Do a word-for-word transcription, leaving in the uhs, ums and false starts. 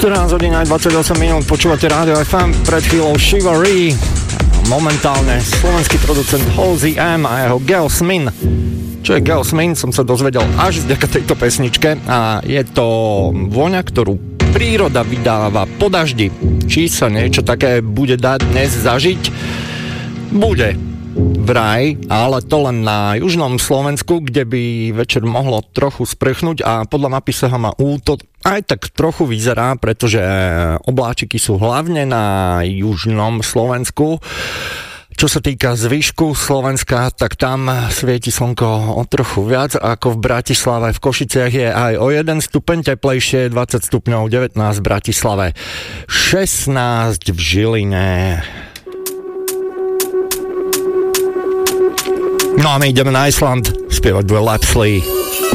štrnásť hodín aj dvadsaťosem minút, počúvate Rádio ef em, pred chvíľou Shivery, momentálne slovenský producent Halsey M a jeho Girls Min. Čo je Girls Min, som sa dozvedel až vďaka tejto pesničke a je to vôňa, ktorú príroda vydáva po daždi. Či sa niečo také bude dať dnes zažiť? Bude. Vraj, ale to len na južnom Slovensku, kde by večer mohlo trochu sprchnúť a podľa mapy sa má úto aj tak trochu vyzerá, pretože obláčiky sú hlavne na južnom Slovensku. Čo sa týka zvyšku Slovenska, tak tam svieti slnko o trochu viac ako v Bratislave. V Košiciach je aj o jeden stupeň teplejšie, dvadsať stupňov, devätnásť v Bratislave, šestnásť v Žiline. No a my ideme na Island spievať Will Lapsley.